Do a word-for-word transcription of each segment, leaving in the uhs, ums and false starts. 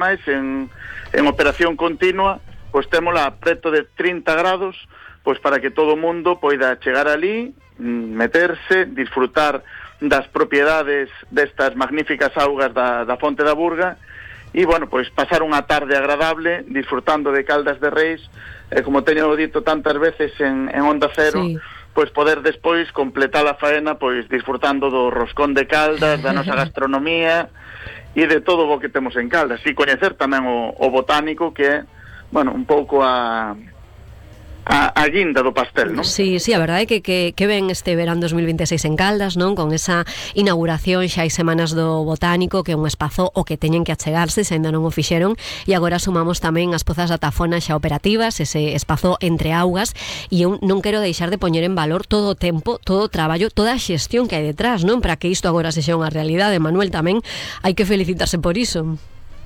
ademais en, en operación continua, pois témola a preto de trinta grados, pois para que todo o mundo poida chegar ali, meterse, disfrutar das propiedades destas magníficas augas da, da Fonte da Burga e, bueno, pois pasar unha tarde agradable disfrutando de Caldas de Reis, e como teño dito tantas veces en, en Onda Cero, sí, pois poder despois completar a faena pois disfrutando do roscón de Caldas, da nosa gastronomía e de todo o que temos en Caldas, e coñecer tamén o, o botánico, que é, bueno, un pouco a a, a guinda do pastel, non? Sí, sí, a verdade é que, que, que ven este verán dos mil veintiséis en Caldas, non? Con esa inauguración xa hai semanas do Botánico, que é un espazo o que teñen que achegarse, se ainda non o fixeron, e agora sumamos tamén as pozas da Tafona xa operativas, ese espazo entre augas, e eu non quero deixar de poñer en valor todo o tempo, todo o traballo, toda a xestión que hai detrás, non? Para que isto agora sexa unha realidade. Manuel, tamén hai que felicitarse por iso.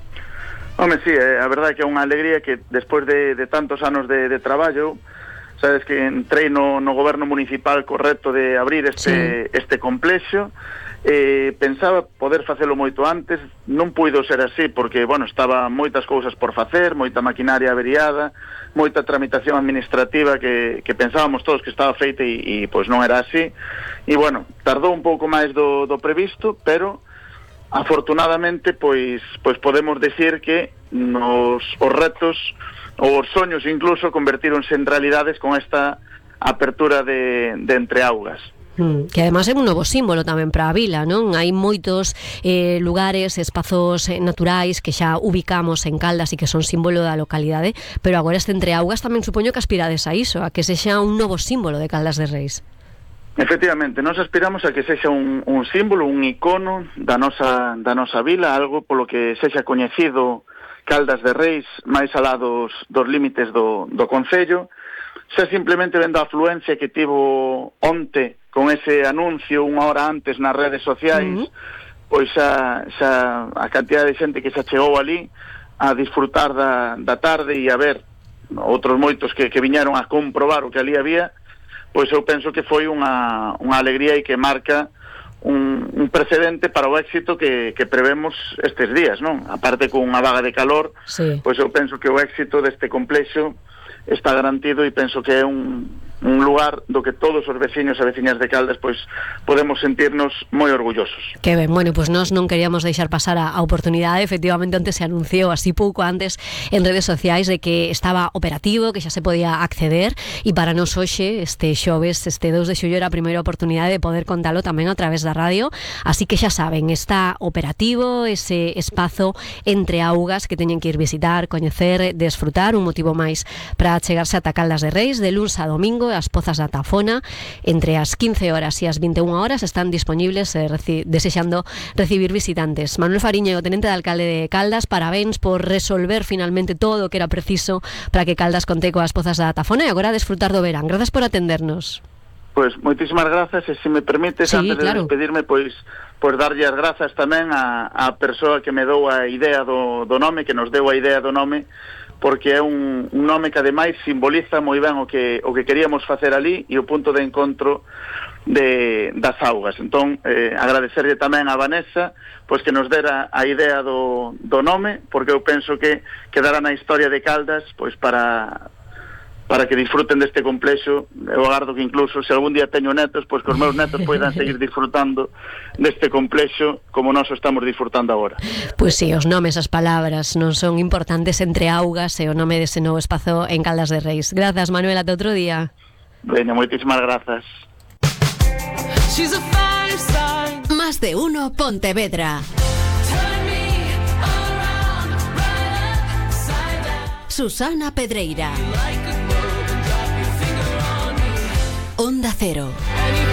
Home, sí, eh, a verdade é que é unha alegría que despois de, de tantos anos de, de traballo, sabes que entrei no, no goberno municipal correcto de abrir este, sí, este complexo, eh, pensaba poder facelo moito antes, non puido ser así porque, bueno, estaba moitas cousas por facer, moita maquinaria averiada, moita tramitación administrativa que, que pensábamos todos que estaba feita e, e pois non era así, e bueno, tardou un pouco máis do, do previsto, pero afortunadamente pois pois podemos decir que nos os retos ou os soños incluso convertíronse en realidades con esta apertura de, de Entreaugas. Mm, que además é un novo símbolo tamén para a vila, non? Hai moitos eh, lugares, espazos eh, naturais que xa ubicamos en Caldas e que son símbolo da localidade, pero agora este Entreaugas tamén supoño que aspirades a iso, a que sexa un novo símbolo de Caldas de Reis. Efectivamente, nós aspiramos a que sexa un, un símbolo, un icono da nosa, da nosa vila, algo polo que sexa coñecido Caldas de Reis máis alá dos, dos límites do, do concello, xa simplemente vendo a afluencia que tivo onte con ese anuncio unha hora antes nas redes sociais, uh-huh, pois xa, xa a cantidad de xente que xa chegou ali a disfrutar da, da tarde e a ver outros moitos que, que viñeron a comprobar o que ali había, pois eu penso que foi unha, unha alegría e que marca un, un precedente para o éxito que, que prevemos estes días, non? Aparte con unha vaga de calor, sí, pois eu penso que o éxito deste complexo está garantido e penso que é un, un lugar do que todos os veciños e veciñas de Caldas pois podemos sentirnos moi orgullosos. Que ben, bueno, pois nós non queríamos deixar pasar a, a oportunidade. Efectivamente, onte se anunciou así pouco antes en redes sociais de que estaba operativo, que xa se podía acceder, e para nos hoxe, este xoves, este dous de xullo, era a primeira oportunidade de poder contalo tamén a través da radio, así que xa saben, está operativo ese espazo entre augas que teñen que ir visitar, coñecer, desfrutar, un motivo máis para chegarse ata Caldas de Reis. De luns a domingo, as pozas da Tafona entre as quince horas e as vinte e unha horas están disponibles, eh, reci- desexando recibir visitantes. Manuel Fariña, o tenente de alcalde de Caldas, parabéns por resolver finalmente todo o que era preciso para que Caldas conte coas pozas da Tafona e agora desfrutar do verán. Grazas por atendernos. Pois moitísimas grazas, e se me permites, sí, antes claro, de despedirme, pois pois darlle as grazas tamén a, a persoa que me dou a idea do, do nome, que nos deu a idea do nome, porque é un, un nome que ademais simboliza moi ben o que o que queríamos facer ali e o punto de encontro de, das augas. Entón, eh, agradecerlle tamén a Vanessa pois que nos dera a idea do, do nome, porque eu penso que quedará na historia de Caldas pois para para que disfruten deste complexo. Eu agardo que incluso se algún día teño netos, pois que os meus netos poidan seguir disfrutando deste complexo como nós estamos disfrutando agora. Pois si, sí, os nomes, as palabras non son importantes entre augas e o nome dese novo espazo en Caldas de Reis. Grazas, Manuel, ata outro día. Veña, moitísimas grazas. Más de uno Pontevedra. Susana Pedreira. Onda Cero.